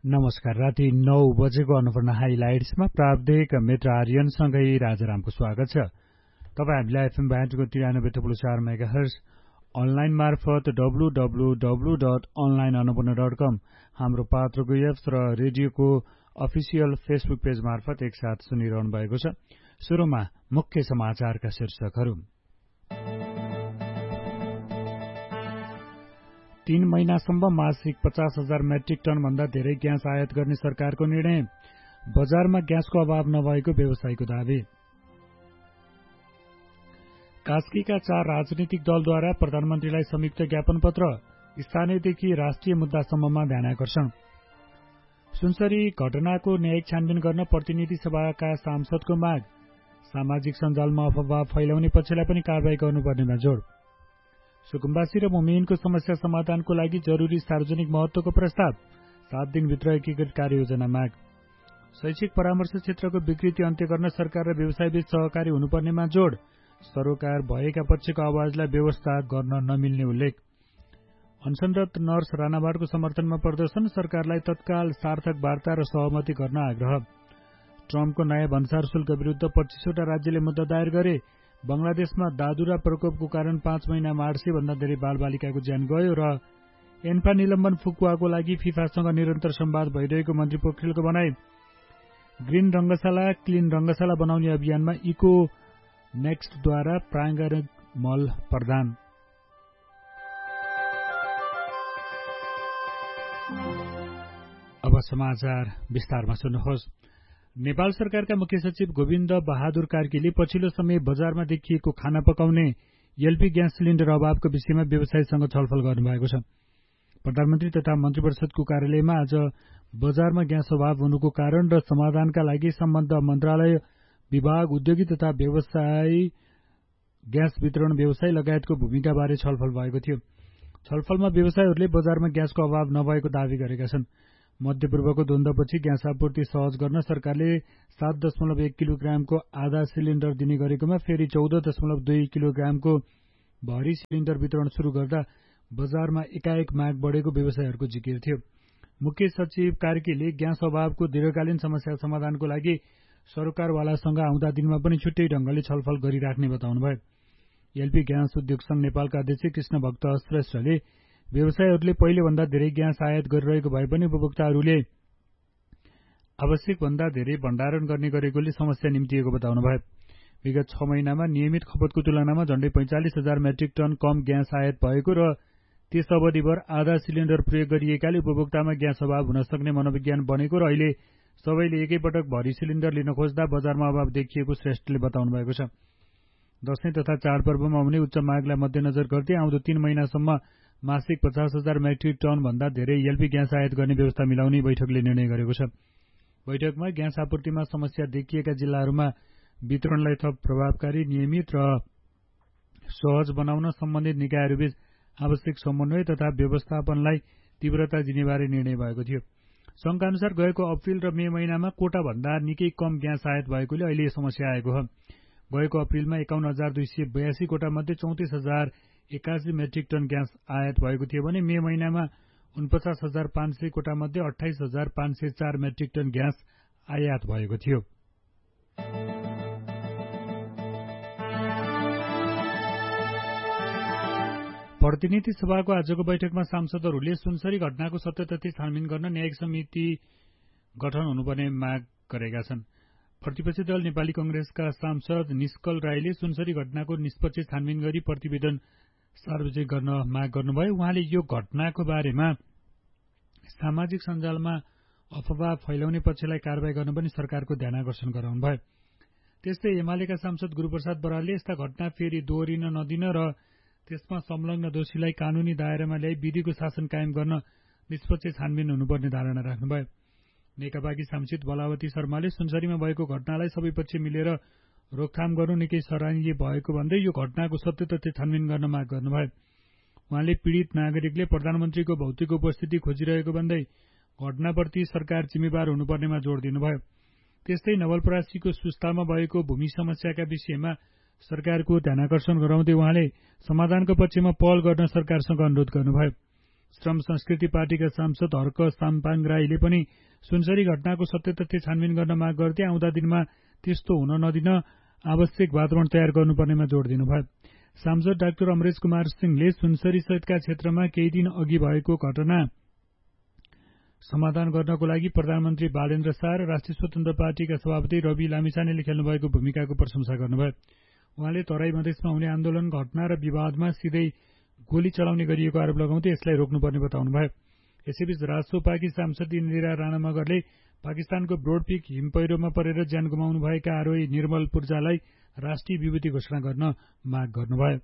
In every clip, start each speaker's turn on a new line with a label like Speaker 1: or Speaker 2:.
Speaker 1: नमस्कार। राति 9 बजेको अन्नपूर्ण हाइलाइट्समा प्राविधिक मित्र आर्यनसँगै राजारामको स्वागत छ। तपाईँ हामीलाई एफएम ब्यान्डको 93.4 मेगाहर्ज अनलाइन मार्फत www.onlineannapurna.com हाम्रो पात्रको एप्स र रेडियोको अफिसियल फेसबुक पेज मार्फत एकसाथ सुनिरहनु भएको छ। सुरुमा मुख्य समाचारका शीर्षकहरू। 3 महिनासम्म मासिक 50,000 मेट्रिक टन भन्दा धेरै ग्यास आयात गर्ने सरकारको निर्णय। बजारमा ग्यासको अभाव नभएको व्यवसायीको दावी। कास्कीका 4 राजनीतिक दलद्वारा प्रधानमन्त्रीलाई संयुक्त ज्ञापन पत्र। स्थानीयदेखि राष्ट्रिय मुद्दासम्ममा ध्यानाकर्षण। सुनसरी घटनाको न्यायिक छानबिन गर्न प्रतिनिधि सभाका सांसदको माग। सामाजिक सञ्जालमा अफवाह फैलाउने पक्षलाई पनि कारबाही गर्नुपर्नेमा जोड। सुकुम्बासी र मुमिनको समस्या समाधानको लागि जरुरी सार्वजनिक महत्वको प्रस्ताव। 7 दिनभित्र एकीकृत कार्ययोजना माग। शैक्षिक परामर्श क्षेत्रको विकृति अन्त्य गर्न सरकार र व्यवसायबीच सहकारी हुनुपर्नेमा जोड। सरोकार भएका पक्षको आवाजलाई व्यवस्था गर्न नमिल्ने उल्लेख। अनसनरत नर्स राणावाडको समर्थनमा प्रदर्शन। सरकारलाई तत्काल सार्थक वार्ता र सहमति गर्न आग्रह। ट्रम्पको नयाँ भन्सार शुल्क विरुद्ध 25वटा राज्यले मुद्दा दायर गरे। बंगलादेशमा दादुरा प्रकोपको कारण 5 महिनामा 800 भन्दा धेरै बालबालिकाको ज्यान गयो र एन्फा निलम्बन फुकुवाको लागि फिफासँग निरन्तर संवाद भइरहेको मन्त्री पोखरेलको भनाई। ग्रीन रंगशाला क्लीन रंगशाला बनाउने अभियानमा इको नेक्स्टद्वारा प्राङ्गारिक मल प्रदान। अब समाचार विस्तारमा सुन्नुहोस्। नेपाल सरकारका मुख्य सचिव गोविन्द बहादुर कार्कीले पछिल्लो समय बजारमा देखिएको खाना पकाउने एलपी ग्यास सिलिण्डर अभावको विषयमा व्यवसायीसँग छलफल गर्नुभएको छ। प्रधानमन्त्री तथा मन्त्रीपरिषदको कार्यालयमा आज बजारमा ग्यास अभाव हुनुको कारण र समाधानका लागि सम्बद्ध मन्त्रालय, विभाग, उद्योगी तथा व्यवसायी, ग्यास वितरण व्यवसायी लगायतको भूमिकाबारे छलफल भएको थियो। छलफलमा व्यवसायीहरूले बजारमा ग्यासको अभाव नभएको दावी गरेका छन्। मध्यपूर्वको द्वन्द्वपछि ग्यास आपूर्ति सहज गर्न सरकारले 7.1 किलोग्रामको आधा सिलिण्डर दिने गरेकोमा फेरि 14.2 किलोग्रामको भरी सिलिण्डर वितरण शुरू गर्दा बजारमा एकाएक माग बढेको व्यवसायीहरूको जिकिर थियो। मुख्य सचिव कार्कीले ग्यास अभावको दीर्घकालीन समस्या समाधानको लागि सरोकारवालासँग आउँदा दिनमा पनि छुट्टै ढंगले छलफल गरिराख्ने बताउनुभयो। एलपी ग्यास उद्योग संघ नेपालका अध्यक्ष कृष्ण भक्त श्रेष्ठले व्यवसायीहरूले पहिलेभन्दा धेरै ग्यास आयात गरिरहेको भए पनि उपभोक्ताहरूले आवश्यकभन्दा धेरै भण्डारण गर्ने गरेकोले समस्या निम्तिएको बताउनुभयो। विगत 6 महिनामा नियमित खपतको तुलनामा झण्डै 45,000 मेट्रिक टन कम ग्यास आयात भएको र त्यस अवधिभर आधा सिलिण्डर प्रयोग गरिएकाले उपभोक्तामा ग्यास अभाव हुन सक्ने मनोविज्ञान बनेको र अहिले सबैले एकैपटक भरी सिलिण्डर लिन खोज्दा बजारमा अभाव देखिएको श्रेष्ठले बताउनु भएको छ। दशैं तथा चाडपर्वमा हुने उच्च मागलाई मध्यनजर गर्दै आउँदो 3 महिनासम्म मासिक 50,000 मेट्रिक टन भन्दा धेरै एलपी ग्यास आयात गर्ने व्यवस्था मिलाउने बैठकले निर्णय गरेको छ। बैठकमा ग्यास आपूर्तिमा समस्या देखिएका जिल्लाहरूमा वितरणलाई थप प्रभावकारी, नियमित र सहज बनाउन सम्बन्धित निकायहरूबीच आवश्यक समन्वय तथा व्यवस्थापनलाई तीव्रता दिनेबारे निर्णय भएको थियो। संघका अनुसार गएको अप्रिल र मे महिनामा कोटा भन्दा निकै कम ग्यास आयात भएकोले अहिले समस्या आएको हो। गएको अप्रिलमा 51,282 कोटा मध्ये 34,081 मेट्रिक टन ग्यास आयात भएको थियो भने मे महिनामा 49,500 कोटा मध्ये 28,504 मेट्रिक टन ग्यास आयात भएको थियो। प्रतिनिधि सभाको आजको बैठकमा सांसदहरूले सुनसरी घटनाको सत्य तथ्य छानबिन गर्न न्यायिक समिति गठन हुनुपर्ने माग गरेका छन्। प्रतिपक्षी दल नेपाली कंग्रेसका सांसद निष्कल राईले सुनसरी घटनाको निष्पक्ष छानबिन गरी प्रतिवेदन सार्वजनिक गर्न माग गर्नुभयो। उहाँले यो घटनाको बारेमा सामाजिक सञ्जालमा अफवाह फैलाउने पक्षलाई कारबाही गर्न पनि सरकारको ध्यानाकर्षण गराउनुभयो। त्यस्तै एमालेका सांसद गुरूप्रसाद बरालले यस्ता घटना फेरि दोहोरिन नदिन र त्यसमा संलग्न दोषीलाई कानूनी दायरामा ल्याई विधिको शासन कायम गर्न निष्पक्ष छानबिन हुनुपर्ने धारणा राख्नुभयो। नेकपाकी सांसद बलावती शर्माले सुनसरीमा भएको घटनालाई सबै पक्ष मिलेर रोकथाम गर्नु निकै सराहनीय भएको भन्दै यो घटनाको सत्य तथ्य छानबिन गर्न माग गर्नुभयो। उहाँले पीड़ित नागरिकले प्रधानमन्त्रीको भौतिक उपस्थिति खोजिरहेको भन्दै घटनाप्रति सरकार जिम्मेवार हुनुपर्नेमा जोड़ दिनुभयो। त्यस्तै नवलपरासीको सुस्तामा भएको भूमि समस्याका विषयमा सरकारको ध्यानाकर्षण गराउँदै उहाँले समाधानको पक्षमा पहल गर्न सरकारसँग अनुरोध गर्नुभयो। श्रम संस्कृति पार्टीका सांसद हर्क साम्पाङ राईले पनि सुनसरी घटनाको सत्य तथ्य छानबिन गर्न माग गर्दै आउँदा दिनमा त्यस्तो हुन नदिन आवश्यक वातावरण तयार गर्नुपर्नेमा जोड़ दिनुभयो। सांसद डाक्टर अमरेश कुमार सिंहले सुनसरी सहितका क्षेत्रमा केही दिन अघि भएको घटना समाधान गर्नको लागि प्रधानमन्त्री बालेन्द्र शाह र राष्ट्रिय स्वतन्त्र पार्टीका सभापति रवि लामिछानेले खेल्नुभएको भूमिकाको प्रशंसा गर्नुभयो। उहाँले तराई मधेसमा हुने आन्दोलन घटना र विवादमा सिधै गोली चलाउने गरिएको आरोप लगाउँदै यसलाई रोक्नुपर्ने बताउनुभयो। यसैबीच राजसोपाकी सांसद इन्दिरा राणा मगरले पाकिस्तानको ब्रोडपीक हिमपैह्रोमा परेर ज्यान गुमाउनुभएका आरोही निर्मल पूर्जालाई राष्ट्रिय विभूति घोषणा गर्न माग गर्नुभयो।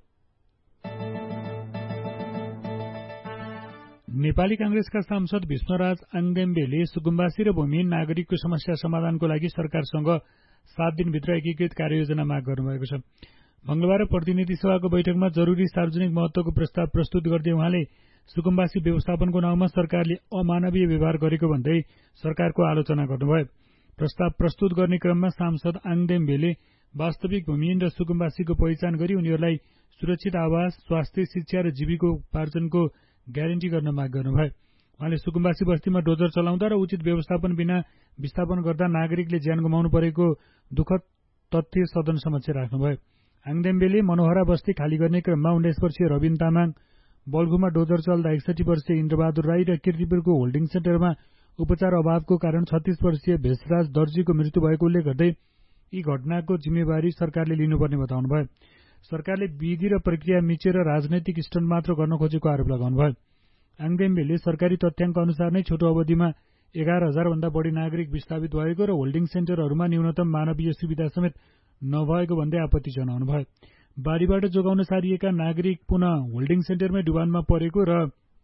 Speaker 1: नेपाली कांग्रेसका सांसद विष्णुराज आङदेम्बेले सुकुम्बासी र भूमिहीन नागरिकको समस्या समाधानको लागि सरकारसँग 7 दिनभित्र एकीकृत कार्ययोजना माग गर्नुभएको छ। मंगलबार प्रतिनिधि सभाको बैठकमा जरूरी सार्वजनिक महत्वको प्रस्ताव प्रस्तुत गर्दै उहाँले सुकुम्बासी व्यवस्थापनको नाउँमा सरकारले अमानवीय व्यवहार गरेको भन्दै सरकारको आलोचना गर्नुभयो। प्रस्ताव प्रस्तुत गर्ने क्रममा सांसद आङदेम्बेले वास्तविक भूमिहीन र सुकुम्बासीको पहिचान गरी उनीहरूलाई सुरक्षित आवास, स्वास्थ्य, शिक्षा र जीविकोपार्जनको ग्यारेन्टी गर्न माग गर्नुभयो। उहाँले सुकुम्बासी बस्तीमा डोजर चलाउँदा र उचित व्यवस्थापन बिना विस्थापन गर्दा नागरिकले ज्यान गुमाउनु परेको दुःखद तथ्य सदन समक्ष राख्नुभयो। आङदेम्बेले मनोहरा बस्ती खाली गर्ने क्रममा 19 वर्षीय रविन तामाङ, बल्घुमा डोजर चल्दा 61 वर्षीय इन्द्रबहादुर राई र किर्तिपुरको होल्डिङ सेन्टरमा उपचार अभावको कारण 36 वर्षीय भेषराज दर्जीको मृत्यु भएको उल्लेख गर्दै यी घटनाको जिम्मेवारी सरकारले लिनुपर्ने बताउनुभयो। सरकारले विधि र प्रक्रिया मिचेर राजनैतिक स्टन्ट मात्र गर्न खोजेको आरोप लगाउनुभयो। आङदेम्बेले सरकारी तथ्याङ्क अनुसार नै छोटो अवधिमा 11,000 भन्दा बढी नागरिक विस्थापित भएको र होल्डिङ सेन्टरहरूमा न्यूनतम मानवीय सुविधा समेत नभएको भन्दै आपत्ति जनाउनुभयो। बाढीबाट जोगाउन सारिएका नागरिक पुनः होल्डिङ सेन्टरमै डुबानमा परेको र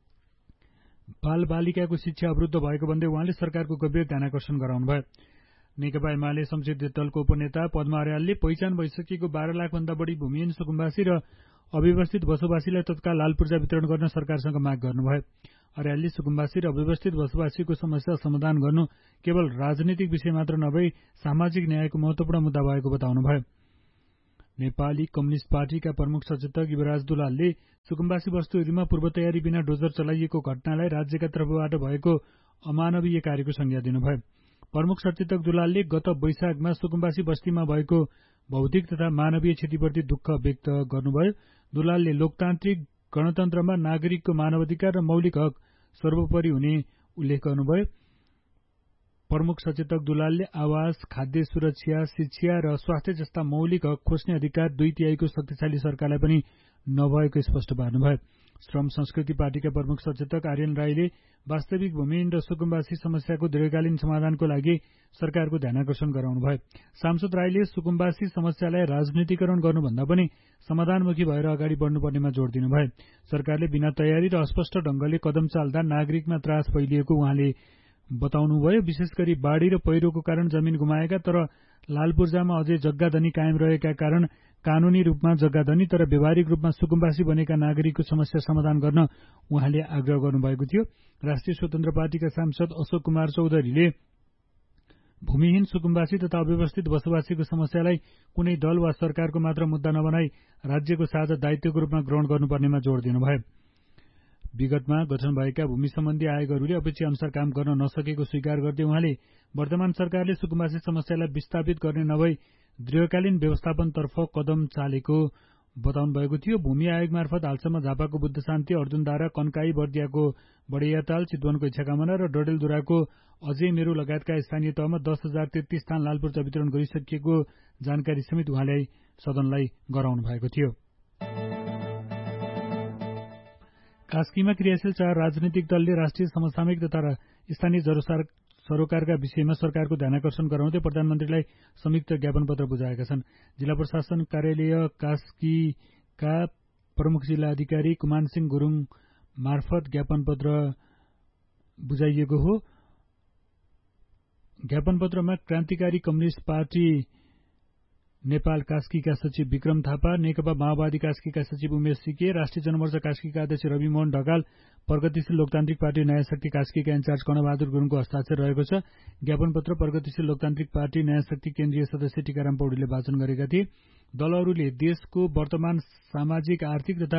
Speaker 1: बालबालिकाको शिक्षा अवरुद्ध भएको भन्दै उहाँले सरकारको गम्भीर ध्यानाकर्षण गराउनुभयो। नेकपा एमाले संसदीय दलको उपनेता पद्मा अर्यालले पहिचान भइसकेको 12 लाख भन्दा बढी भूमिहीन सुकुम्बासी र अव्यवस्थित बसोबासीलाई तत्काल लाल पूर्जा वितरण गर्न सरकारसँग माग गर्नुभयो। अर्यालले सुकुम्बासी र अव्यवस्थित बसोबासीको समस्या समाधान गर्नु केवल राजनीतिक विषय मात्र नभई सामाजिक न्यायको महत्वपूर्ण मुद्दा भएको बताउनुभयो। नेपाली कम्युनिष्ट पार्टीका प्रमुख सचेतक युवराज दुलालले सुकुम्बासी वस्तुहरूमा पूर्व तयारी बिना डोजर चलाइएको घटनालाई राज्यका तर्फबाट भएको अमानवीय कार्यको संज्ञा दिनुभयो। प्रमुख सचेतक दुलालले गत वैशाखमा सुकुम्बासी बस्तीमा भएको भौतिक तथा मानवीय क्षतिप्रति दुःख व्यक्त गर्नुभयो। दुलालले लोकतान्त्रिक गणतन्त्रमा नागरिकको मानवाधिकार र मौलिक हक सर्वोपरि हुने उल्लेख गर्नुभयो। प्रमुख सचेतक दुलालले आवास, खाद्य सुरक्षा, शिक्षा र स्वास्थ्य जस्ता मौलिक हक खोज्ने अधिकार 2/3 शक्तिशाली सरकारलाई पनि नभएको स्पष्ट पार्नुभयो। श्रम संस्कृति पार्टीका प्रमुख सचेतक आर्यन राईले वास्तविक भूमिहीन र सुकुम्बासी समस्याको दीर्घकालीन समाधानको लागि सरकारको ध्यानाकर्षण गराउनुभयो। सांसद राईले सुकुम्बासी समस्यालाई राजनीतिकरण गर्नुभन्दा पनि समाधानमुखी भएर अगाडि बढ्नुपर्नेमा जोड़ दिनुभयो। सरकारले बिना तयारी र अस्पष्ट ढंगले कदम चाल्दा नागरिकमा त्रास फैलिएको उहाँले बताउनुभयो। विशेष गरी बाढ़ी र पहिरोको कारण जमिन गुमाएका तर लाल पूर्जामा अझै जग्गाधनी कायम रहेका कारण कानूनी रूपमा जग्गाधनी तर व्यावहारिक रूपमा सुकुम्बासी बनेका नागरिकको समस्या समाधान गर्न उहाँले आग्रह गर्नुभएको थियो। राष्ट्रिय स्वतन्त्र पार्टीका सांसद अशोक कुमार चौधरीले भूमिहीन सुकुम्बासी तथा अव्यवस्थित बसोबासीको समस्यालाई कुनै दल वा सरकारको मात्र मुद्दा नबनाई राज्यको साझा दायित्वको रूपमा ग्रहण गर्नुपर्नेमा जोड़ दिनुभयो। विगतमा गठन भएका भूमि सम्बन्धी आयोगहरूले अपेक्षा अनुसार काम गर्न नसकेको स्वीकार गर्दै उहाँले वर्तमान सरकारले सुकुम्बासी समस्यालाई विस्थापित गर्ने नभई दीर्घकालीन व्यवस्थापनतर्फ कदम चालेको बताउनु भएको थियो। भूमि आयोग मार्फत हालसम्म झापाको बुद्ध शान्ति, अर्जुनधारा, कन्काई, बर्दियाको बडैयाताल, चितवनको इच्छाकामना र डडेलधुराको अझै मेरो लगायतका स्थानीय तहमा 10,033 स्थान लाल पूर्जा वितरण गरिसकिएको जानकारी समेत उहाँले सदनलाई गराउनु भएको थियो। कास्कीमा क्रियाशील 4 राजनीतिक दलले राष्ट्रिय समसामयिक तथा स्थानीय सरोकारका विषयमा सरकारको ध्यानाकर्षण गराउँदै प्रधानमन्त्रीलाई संयुक्त ज्ञापन पत्र बुझाएका छन्। जिल्ला प्रशासन कार्यालय कास्कीका प्रमुख जिल्ला अधिकारी कुमान सिंह गुरूङ मार्फत ज्ञापन पत्र बुझाइएको हो। ज्ञापन पत्रमा क्रान्तिकारी कम्युनिष्ट पार्टी नेपाल कास्कीका सचिव विक्रम थापा, नेकपा माओवादी कास्कीका सचिव उमेश सिके, राष्ट्रिय जनमोर्चा कास्कीका अध्यक्ष रविमोहन ढकाल, प्रगतिशील लोकतान्त्रिक पार्टी नयाँ शक्ति कास्कीका इन्चार्ज कर्णबहादुर गुरूङको हस्ताक्षर रहेको छ। ज्ञापन पत्र प्रगतिशील लोकतान्त्रिक पार्टी नयाँ शक्ति केन्द्रीय सदस्य टीकाराम पौडेलले वाचन गरेका थिए। दलहरूले देशको वर्तमान सामाजिक, आर्थिक तथा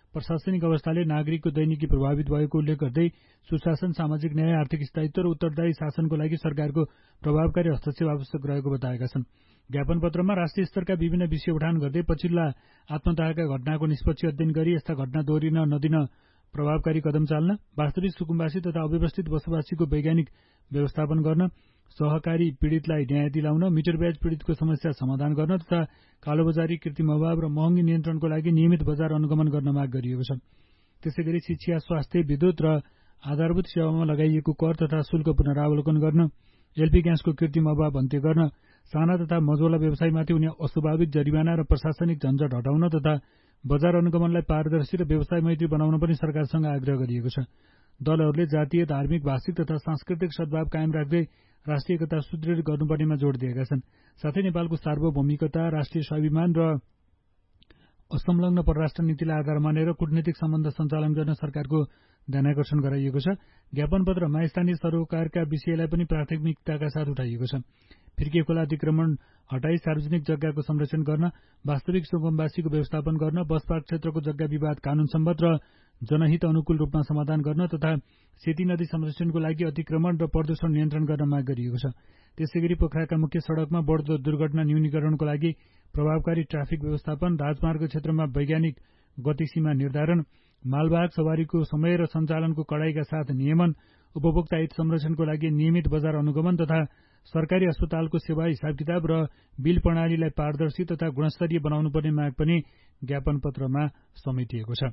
Speaker 1: प्रशासनिक अवस्थाले नागरिकको दैनिकी प्रभावित भएको उल्लेख गर्दै सुशासन, सामाजिक न्याय, आर्थिक स्थायित्व र उत्तरदायी शासनको लागि सरकारको प्रभावकारी हस्तक्षेप आवश्यक रहेको बताएका छन्। ज्ञापन पत्रमा राष्ट्रिय स्तरका विभिन्न विषय उठान गर्दै पछिल्ला आत्मदाहका घटनाको निष्पक्ष अध्ययन गरी यस्ता घटना दोहोरिन नदिन प्रभावकारी कदम चाल्न, वास्तविक सुकुम्बासी तथा अव्यवस्थित बसोबासीको वैज्ञानिक व्यवस्थापन गर्न, सहकारी पीडितलाई न्याय दिलाउन, मिटर ब्याज पीडितको समस्या समाधान गर्न तथा कालोबजारी, कृत्रिम अभाव र महँगी नियन्त्रणको लागि नियमित बजार अनुगमन गर्न माग गरिएको छ। त्यसैगरी शिक्षा, स्वास्थ्य, विद्युत र आधारभूत सेवामा लगाइएको कर तथा शुल्क पुनरावलोकन गर्न, एलपी ग्यासको कृत्रिम अभाव अन्त्य गर्न, साना तथा मझौला व्यवसायमाथि हुने अस्वाभाविक जरिवाना र प्रशासनिक झन्झट हटाउन तथा बजार अनुगमनलाई पारदर्शी र व्यवसाय मैत्री बनाउन पनि सरकारसँग आग्रह गरिएको छ। दलहरूले जातीय, धार्मिक, भाषिक तथा सांस्कृतिक सद्भाव कायम राख्दै राष्ट्रिय एकता सुदृढ गर्नुपर्नेमा जोड़ दिएका छन्। साथै नेपालको सार्वभौमिकता, राष्ट्रिय स्वाभिमान र असंलग्न परराष्ट्र नीतिलाई आधार मानेर कूटनीतिक सम्बन्ध सञ्चालन गर्न सरकारको ध्यानाकर्षण गराइएको छ। ज्ञापन पत्रमा स्थानीय सरोकारका विषयलाई पनि प्राथमिकताका साथ उठाइएको छ। फिर्के खोला अतिक्रमण हटाई सार्वजनिक जग्गाको संरक्षण गर्न, वास्तविक सुकुम्बासीको व्यवस्थापन गर्न, बसपार्क क्षेत्रको जग्गा विवाद कानून सम्बद्ध र जनहित अनुकूल रूपमा समाधान गर्न तथा सेती नदी संरक्षणको लागि अतिक्रमण र प्रदूषण नियन्त्रण गर्न माग गरिएको छ। त्यसैगरी पोखराका मुख्य सड़कमा बढ्दो दुर्घटना न्यूनीकरणको लागि प्रभावकारी ट्राफिक व्यवस्थापन, राजमार्ग क्षेत्रमा वैज्ञानिक गतिसीमा निर्धारण, मालवाहक सवारीको समय र सञ्चालनको कडाईका साथ नियमन, उपभोक्ता हित संरक्षणको लागि नियमित बजार अनुगमन तथा सरकारी अस्पतालको सेवा हिसाब किताब र बिल प्रणालीलाई पारदर्शी तथा गुणस्तरीय बनाउनुपर्ने माग पनि ज्ञापन पत्रमा समेटिएको छ।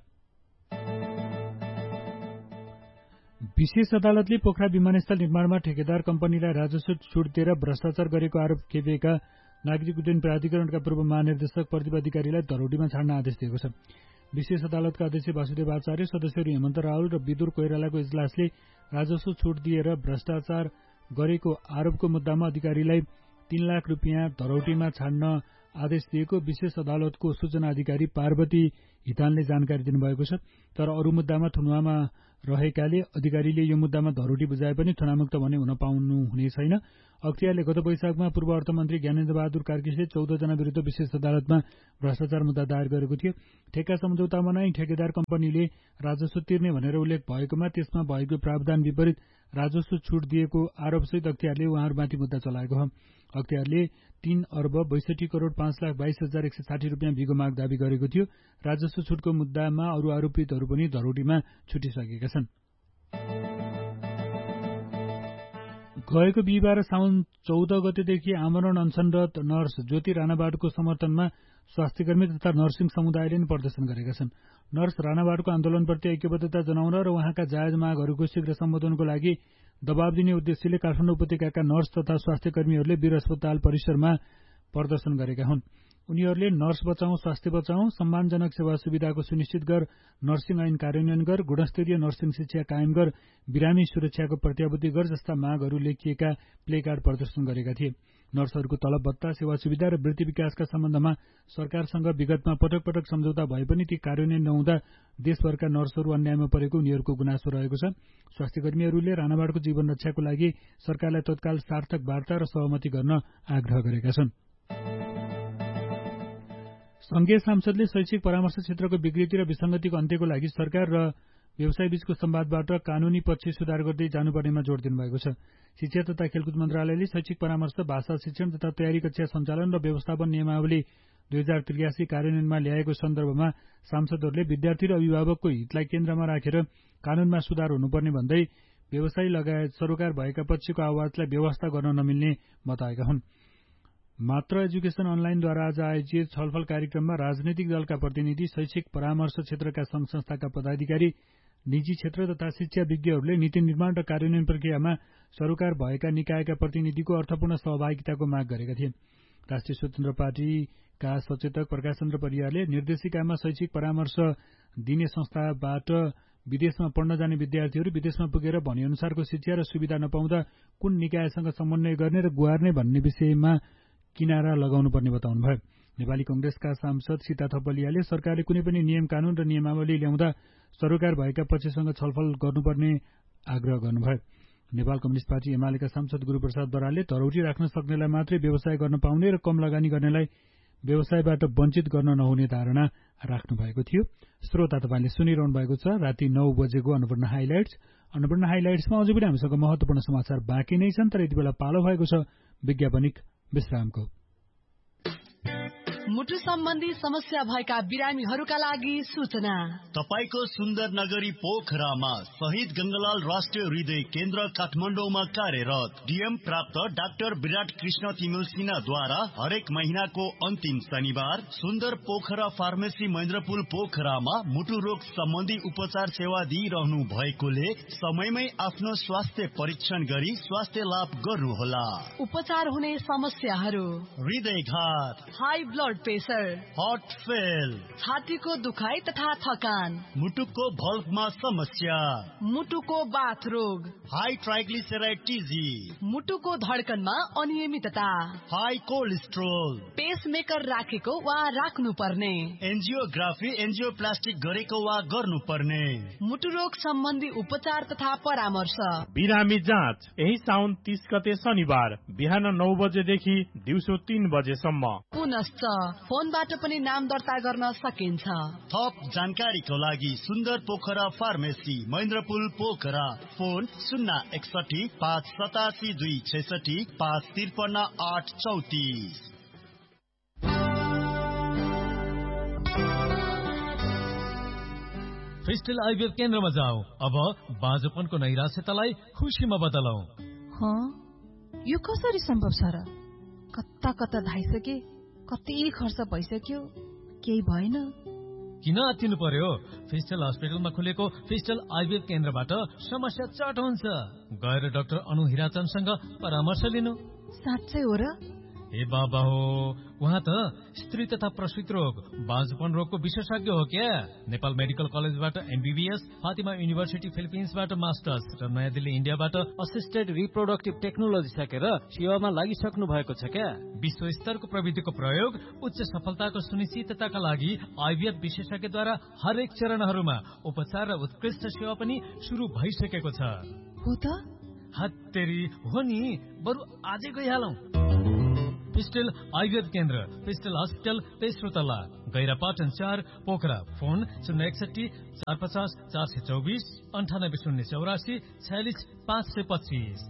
Speaker 1: विशेष अदालतले पोखरा विमानस्थल निर्माणमा ठेकेदार कम्पनीलाई राजस्व छुट दिएर भ्रष्टाचार गरेको आरोप खेपिएका नागरिक उड्डयन प्राधिकरणका पूर्व महानिर्देशक प्रदीप अधिकारीलाई धरौटीमा छाड्न आदेश दिएको छ। विशेष अदालतका अध्यक्ष वासुदेव आचार्य, सदस्यहरू हेमन्त राहुल र विदुर कोइरालाको इजलासले राजस्व छुट दिएर भ्रष्टाचार गरेको आरोपको मुद्दामा अधिकारीलाई 3 लाख रुपियाँ धरौटीमा छाड्न आदेश दिएको विशेष अदालतको सूचना अधिकारी पार्वती हितानले जानकारी दिनुभएको छ। तर अरू मुद्दामा थुनुवामा रहेकाले अधिकारीले यो मुद्दामा धरौटी बुझाए पनि थुनामुक्त भने हुन पाउनु हुने छैन। अख्तियारले गत वैशाखमा पूर्व अर्थमन्त्री ज्ञानेन्द्र बहादुर कार्कीले 14 जना विरुद्ध विशेष अदालतमा भ्रष्टाचार मुद्दा दायर गरेको थियो। ठेक्का सम्झौतामा नै ठेकेदार कम्पनीले राजस्व तिर्ने भनेर उल्लेख भएकोमा त्यसमा भएको प्रावधान विपरीत राजस्व छुट दिएको आरोपसहित अख्तियारले उहाँहरूमाथि मुद्दा चलाएको हो। अख्तियारले 3 अर्ब 62 करोड 5,22,160 रुपियाँ बिगो माग दावी गरेको थियो। राजस्व छुटको मुद्दामा अरू आरोपितहरू पनि धरौटीमा छुटिसकेका छन्। गएको बिहिबार साउन 14 गतेदेखि आमरण अनसनरत नर्स ज्योति राणावाडको समर्थनमा स्वास्थ्यकर्मी तथा नर्सिङ समुदायले नै प्रदर्शन गरेका छन्। नर्स राणावाडको आन्दोलनप्रति ऐक्यबद्धता जनाउन र उहाँका जायज मागहरूको शीघ्र सम्बोधनको लागि दबाव दिने उद्देश्यले काठमाडौँ उपत्यकाका नर्स तथा स्वास्थ्यकर्मीहरूले वीर अस्पताल परिसरमा प्रदर्शन गरेका हुन्। उनीहरूले नर्स बचाउँ, स्वास्थ्य बचाउँ, सम्मानजनक सेवा सुविधाको सुनिश्चित गर, नर्सिङ ऐन कार्यान्वयन गर, गुणस्तरीय नर्सिङ शिक्षा कायम गर, बिरामी सुरक्षाको प्रत्याभूति गर जस्ता मागहरू लेखिएका प्लेकार्ड प्रदर्शन गरेका थिए। नर्सहरूको तलब भत्ता, सेवा सुविधा र वृत्ति विकासका सम्बन्धमा सरकारसँग विगतमा पटक पटक सम्झौता भए पनि ती कार्यान्वयन नहुँदा देशभरका नर्सहरू अन्यायमा परेको उनीहरूको गुनासो रहेको छ। स्वास्थ्यकर्मीहरूले राणावाडको जीवन रक्षाको लागि सरकारलाई तत्काल सार्थक वार्ता र सहमति गर्न आग्रह गरेका छन्। संघीय सांसदले शैक्षिक परामर्श क्षेत्रको विकृति र विसंगतिको अन्त्यको लागि सरकार र व्यवसाय बीचको सम्वादबाट कानूनी पक्ष सुधार गर्दै जानुपर्नेमा जोड़ दिनुभएको छ। शिक्षा तथा खेलकुद मन्त्रालयले शैक्षिक परामर्श, भाषा शिक्षण तथा तयारी कक्षा सञ्चालन र व्यवस्थापन नियमावली 2083 कार्यान्वयनमा ल्याएको सन्दर्भमा सांसदहरूले विद्यार्थी र अभिभावकको हितलाई केन्द्रमा राखेर कानूनमा सुधार हुनुपर्ने भन्दै व्यवसायी लगायत सरोकार भएका पक्षको आवाजलाई व्यवस्था गर्न नमिल्ने बताएका हुन्। मात्र एजुकेशन अनलाइनद्वारा आज आयोजित छलफल कार्यक्रममा राजनैतिक दलका प्रतिनिधि, शैक्षिक परामर्श क्षेत्रका संघ संस्थाका पदाधिकारी, निजी क्षेत्र तथा शिक्षा विज्ञहरूले नीति निर्माण र कार्यान्वयन प्रक्रियामा सरोकार भएका निकायका प्रतिनिधिको अर्थपूर्ण सहभागिताको माग गरेका थिए। राष्ट्रिय स्वतन्त्र पार्टीका सचेतक प्रकाश चन्द्र परियारले निर्देशिकामा शैक्षिक परामर्श दिने संस्थाबाट विदेशमा पढ्न जाने विद्यार्थीहरू विदेशमा पुगेर भनेअनुसारको शिक्षा र सुविधा नपाउँदा कुन निकायसँग समन्वय गर्ने र गुहार्ने भन्ने विषयमा किनारा लगाउनुपर्ने बताउनुभयो। नेपाली कंग्रेसका सांसद सीता थपलियाले सरकारले कुनै पनि नियम कानून र नियमावली ल्याउँदा सरोकार भएका पक्षसँग छलफल गर्नुपर्ने आग्रह गर्नुभयो। नेपाल कम्युनिष्ट पार्टी एमालेका सांसद गुरूप्रसाद बरालले धरौटी राख्न सक्नेलाई मात्रै व्यवसाय गर्न पाउने र कम लगानी गर्नेलाई व्यवसायबाट वञ्चित गर्न नहुने धारणा राख्नु भएको थियो। श्रोता तपाईले सुनिरहनु भएको छ राति 9 बजेको अन्नपूर्ण हाइलाइट्समा अझै पनि हामीसँग महत्त्वपूर्ण समाचार बाँकी नै छन्, तर यति बेला पालो भएको छ विज्ञापनिक विश्रामको।
Speaker 2: मुटु सम्बन्धी समस्या भएका बिरामीहरूका लागि सूचना।
Speaker 3: तपाईको सुन्दर नगरी पोखरामा शहीद गंगालाल राष्ट्रिय हृदय केन्द्र काठमाडौँमा कार्यरत डीएम प्राप्त डाक्टर विराट कृष्ण तिमिल सिन्हाद्वारा हरेक महिनाको अन्तिम शनिबार सुन्दर पोखरा फार्मेसी महेन्द्रपुल पोखरामा मुटु रोग सम्बन्धी उपचार सेवा दिइरहनु भएकोले समयमै आफ्नो स्वास्थ्य परीक्षण गरी स्वास्थ्य लाभ गर्नुहोला।
Speaker 2: उपचार हुने समस्याहरू:
Speaker 3: हृदयघात,
Speaker 2: high blood pressure,
Speaker 3: heart fail,
Speaker 2: छातीको दुखाइ तथा थकान,
Speaker 3: मुटुको भल्भमा समस्या,
Speaker 2: मुटुको बाथ रोग,
Speaker 3: हाई ट्राइग्लिसराइड टिजी,
Speaker 2: मुटुको धड्कनमा अनियमितता,
Speaker 3: हाई कोलेस्ट्रोल,
Speaker 2: पेसमेकर राखेको वा राख्नुपर्ने,
Speaker 3: एन्जियोग्राफी एन्जियोप्लास्टिक गरेको वा गर्नुपर्ने,
Speaker 2: मुटु रोग सम्बन्धी उपचार तथा परामर्श।
Speaker 4: बिरामी जाँच यही साउन 30 गते शनिबार बिहान 9 बजेदेखि दिउँसो 3 बजेसम्म।
Speaker 2: पुनश्च फोनबाट पनि नाम दर्ता गर्न सकिन्छ।
Speaker 3: थप जानकारीको लागि सुन्दर Pokhara pharmacy महेन्द्रपुल Pokhara, phone 061 587 266 553 834।
Speaker 5: फिस्टल IVF केन्द्रमा जाऊ। अब बाँझोपनको नैराश्यतालाई खुसीमा बदलौ।
Speaker 6: यो कसरी सम्भव छ र? कता कता धाइसके, कति खर्च भइसक्यो, केही भएन।
Speaker 5: किन आत्तिनु पर्यो? फिस्टल हस्पिटलमा खुलेको फिस्टल आइभीएफ केन्द्रबाट समस्या चट हुन्छ। गएर डाक्टर अनु हिराचन्दसँग परामर्श लिनु।
Speaker 6: साँच्चै हो र?
Speaker 5: ए बाबा हो, उहाँ त स्त्री तथा प्रसूति रोग बाँझोपन रोगको विशेषज्ञ हो क्या। नेपाल मेडिकल कलेजबाट एमबीबीएस, फातिमा युनिभर्सिटी फिलिपिन्सबाट मास्टर्स र नयाँ दिल्ली इन्डियाबाट असिस्टेड रिप्रोडक्टिभ टेक्नोलोजी सकेर सेवामा लागिसक्नु भएको छ क्या। विश्व स्तरको प्रविधिको प्रयोग उच्च सफलताको सुनिश्चितताका लागि आइभीएफ विशेषज्ञद्वारा हरेक चरणहरूमा उपचार र उत्कृष्ट सेवा पनि सुरु भइसकेको छ।
Speaker 6: हो त?
Speaker 5: हत्तेरी हो नि, बरु आजै गइहालौं। फिस्टल आइभीएफ केन्द्र, फिस्टल हस्पिटल, तेस्रो तल्ला, गैरापाटन 4, पोखरा। फोन 061 450 424 98 084 46 525।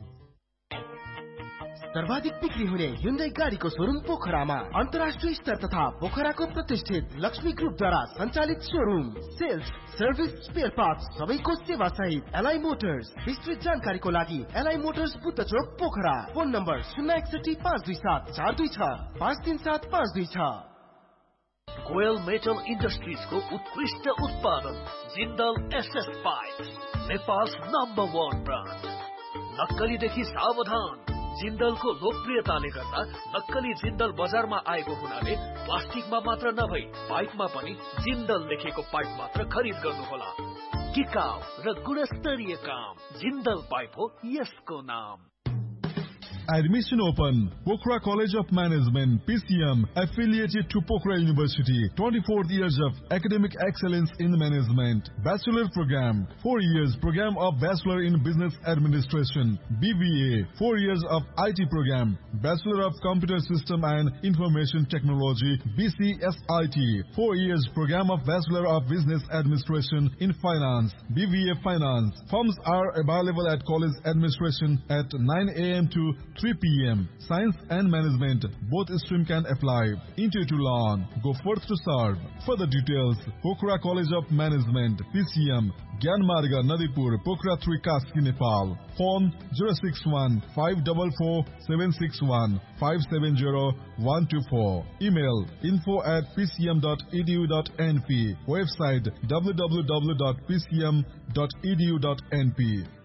Speaker 7: सर्वाधिक बिक्री हुने Hyundai गाडीको शोरूम पोखरामा अन्तर्राष्ट्रिय स्तर तथा पोखराको प्रतिष्ठित लक्ष्मी ग्रुपद्वारा सञ्चालित showroom. Sales, service, spare parts सबैको सेवा सहित एलआई मोटर्स। विस्तृत जानकारीको लागि एलआई मोटर्स बुद्ध चोक पोखरा। Phone number 061 527 426 537 526।
Speaker 8: कोयल मेटल इन्डस्ट्रिजको उत्कृष्ट उत्पादन Jindal SS pipes, Nepal number 1 brand. नक्कलीदेखि सावधान। जिन्दलको लोकप्रियताले गर्दा नक्कली जिन्दल बजारमा आएको हुनाले प्लास्टिकमा मात्र नभई पाइपमा पनि जिन्दल लेखेको पाइप मात्र खरिद गर्नुहोला। टिकाउ र गुणस्तरीय काम जिन्दल पाइप हो यसको नाम।
Speaker 9: Admission open. Pokhara College of Management, PCM, affiliated to Pokhara University. 24 years of academic excellence in management. Bachelor program, 4 years program of Bachelor in Business Administration. BBA, 4 years of IT program. Bachelor of Computer System and Information Technology. BCSIT, 4 years program of Bachelor of Business Administration in Finance. BBA Finance. Forms are available at college administration at 9 a.m. to 3 p.m. Science and Management, both stream can apply. Interview to learn. Go forth to serve. Further details, Pokhara College of Management, PCM, Gyanmarga, Nadipur, Pokhara 3, Kaski, Nepal. Phone 061 544 761 570 124. Email info@pcm.edu.np. Website www.pcm.edu.np.